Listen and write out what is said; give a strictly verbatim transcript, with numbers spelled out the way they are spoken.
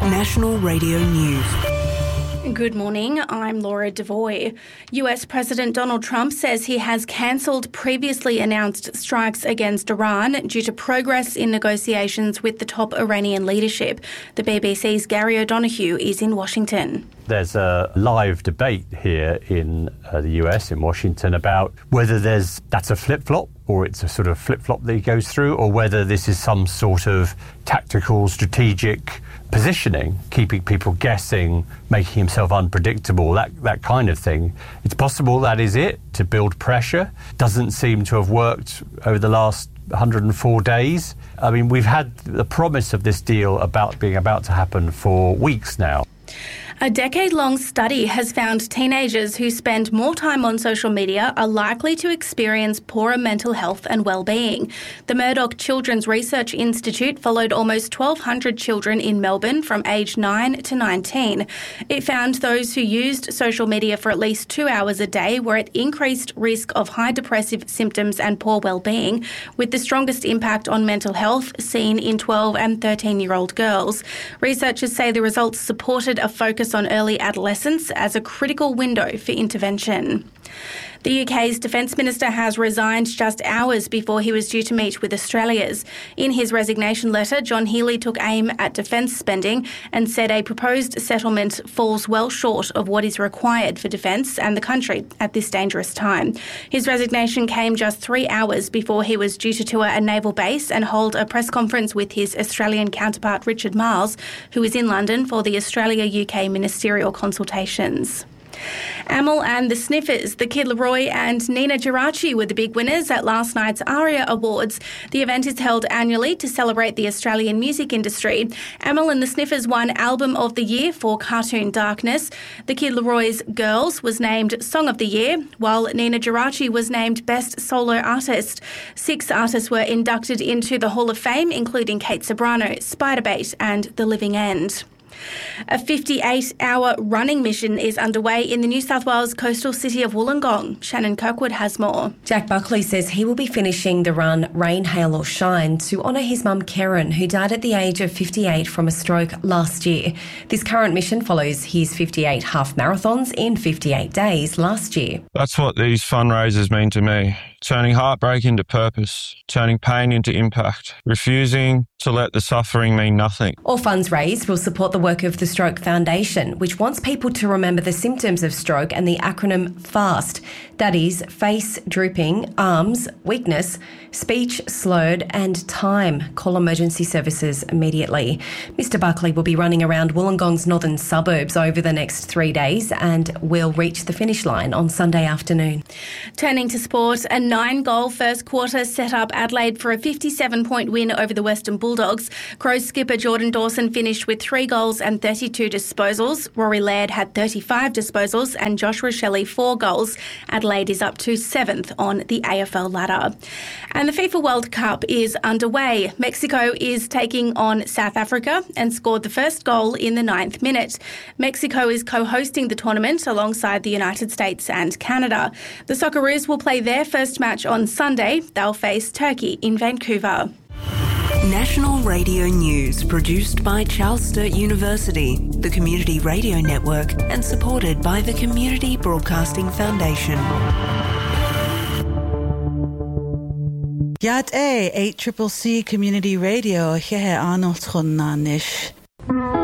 National Radio News. Good morning, I'm Laura Devoy. U S President Donald Trump says he has cancelled previously announced strikes against Iran due to progress in negotiations with the top Iranian leadership. The B B C's Gary O'Donoghue is in Washington. There's a live debate here in uh, the U S, in Washington, about whether there's that's a flip-flop or it's a sort of flip-flop that he goes through, or whether this is some sort of tactical, strategic positioning, keeping people guessing, making himself unpredictable, that, that kind of thing. It's possible that is it, to build pressure. Doesn't seem to have worked over the last one hundred four days. I mean, we've had the promise of this deal about being about to happen for weeks now. A decade-long study has found teenagers who spend more time on social media are likely to experience poorer mental health and well-being. The Murdoch Children's Research Institute followed almost twelve hundred children in Melbourne from age nine to nineteen. It found those who used social media for at least two hours a day were at increased risk of high depressive symptoms and poor well-being, with the strongest impact on mental health seen in twelve and thirteen-year-old girls. Researchers say the results supported a focus on early adolescence as a critical window for intervention. The U K's Defence Minister has resigned just hours before he was due to meet with Australia's. In his resignation letter, John Healey took aim at defence spending and said a proposed settlement falls well short of what is required for defence and the country at this dangerous time. His resignation came just three hours before he was due to tour a naval base and hold a press conference with his Australian counterpart Richard Marles, who is in London for the Australia-U K ministerial consultations. Amyl and the Sniffers, the Kid Laroi and Nina Geraci were the big winners at last night's ARIA Awards. The event is held annually to celebrate the Australian music industry. Amyl and the Sniffers won Album of the Year for Cartoon Darkness. The Kid Laroi's Girls was named Song of the Year, while Nina Geraci was named Best Solo Artist. Six artists were inducted into the Hall of Fame, including Kate Ceberano, Spiderbait and The Living End. A fifty-eight hour running mission is underway in the New South Wales coastal city of Wollongong. Shannon Kirkwood has more. Jack Buckley says he will be finishing the run Rain, Hail or Shine to honour his mum Karen, who died at the age of fifty-eight from a stroke last year. This current mission follows his fifty-eight half marathons in fifty-eight days last year. That's what these fundraisers mean to me. Turning heartbreak into purpose, turning pain into impact, refusing to let the suffering mean nothing. All funds raised will support the work of the Stroke Foundation, which wants people to remember the symptoms of stroke and the acronym FAST. That is face drooping, arms, weakness, speech slurred and time. Call emergency services immediately. Mister Buckley will be running around Wollongong's northern suburbs over the next three days and will reach the finish line on Sunday afternoon. Turning to sport, a nine-goal first quarter set up Adelaide for a fifty-seven point win over the Western Bulldogs. Crows skipper Jordan Dawson finished with three goals and thirty-two disposals. Rory Laird had thirty-five disposals and Joshua Shelley four goals. Adelaide is up to seventh on the A F L ladder. And the FIFA World Cup is underway. Mexico is taking on South Africa and scored the first goal in the ninth minute. Mexico is co-hosting the tournament alongside the United States and Canada. The Socceroos will play their first match on Sunday. They'll face Turkey in Vancouver. National Radio News, produced by Charles Sturt University, the Community Radio Network, and supported by the Community Broadcasting Foundation. Yat A, eight C C C Community Radio, Hehe Arnold Nish.